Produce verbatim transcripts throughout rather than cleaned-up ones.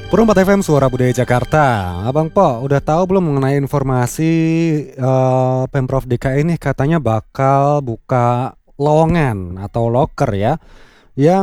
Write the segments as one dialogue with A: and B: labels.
A: Perempat F M Suara Budaya Jakarta. Abang Po, udah tahu belum mengenai informasi eh, Pemprov D K I ini katanya bakal buka lowongan atau loker ya, yang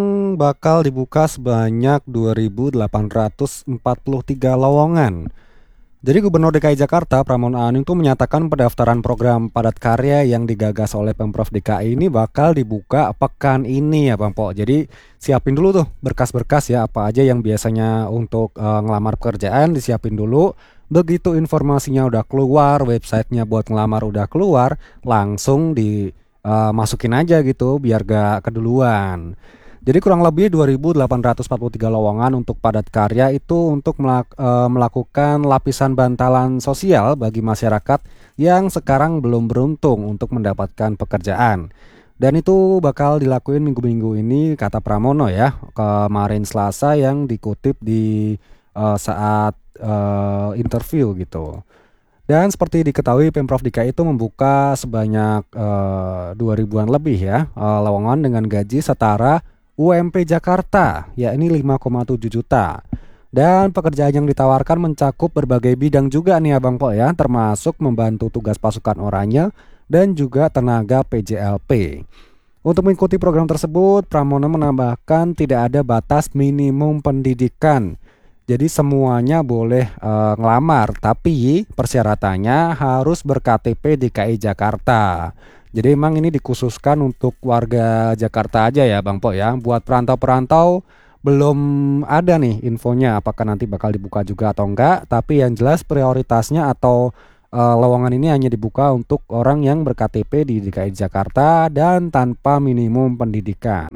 A: bakal dibuka sebanyak dua ribu delapan ratus empat puluh tiga lowongan. Jadi Gubernur D K I Jakarta Pramono Anung itu menyatakan pendaftaran program padat karya yang digagas oleh Pemprov D K I ini bakal dibuka pekan ini ya Bang Po. Jadi siapin dulu tuh berkas-berkas ya, apa aja yang biasanya untuk eh, ngelamar pekerjaan disiapin dulu. Begitu informasinya udah keluar, websitenya buat ngelamar udah keluar, langsung dimasukin aja gitu biar gak keduluan. Jadi kurang lebih dua ribu delapan ratus empat puluh tiga lowongan untuk padat karya itu untuk melak- eh, melakukan lapisan bantalan sosial bagi masyarakat yang sekarang belum beruntung untuk mendapatkan pekerjaan. Dan itu bakal dilakuin minggu-minggu ini kata Pramono ya, kemarin Selasa yang dikutip di eh, saat eh, interview gitu. Dan seperti diketahui Pemprov D K I itu membuka sebanyak eh, dua ribuan lebih ya eh, lowongan dengan gaji setara U M P Jakarta, yakni lima koma tujuh juta. Dan pekerjaan yang ditawarkan mencakup berbagai bidang juga nih Abang Po ya, termasuk membantu tugas pasukan oranye dan juga tenaga P J L P. Untuk mengikuti program tersebut, Pramono menambahkan tidak ada batas minimum pendidikan. Jadi semuanya boleh eh, ngelamar, tapi persyaratannya harus ber-K T P D K I Jakarta. Jadi emang ini dikhususkan untuk warga Jakarta aja ya Bang Po ya. Buat perantau-perantau belum ada nih infonya apakah nanti bakal dibuka juga atau enggak. Tapi yang jelas prioritasnya atau eh, lowongan ini hanya dibuka untuk orang yang ber-K T P di D K I Jakarta dan tanpa minimum pendidikan.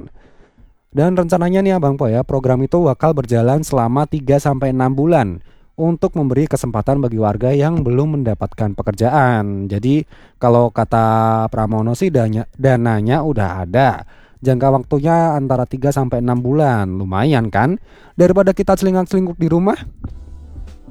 A: Dan rencananya nih Bang Po ya, program itu bakal berjalan selama tiga sampai enam bulan untuk memberi kesempatan bagi warga yang belum mendapatkan pekerjaan. Jadi kalau kata Pramono sih danya, dananya udah ada. Jangka waktunya antara tiga sampai enam bulan. Lumayan kan? Daripada kita celingak-celinguk di rumah.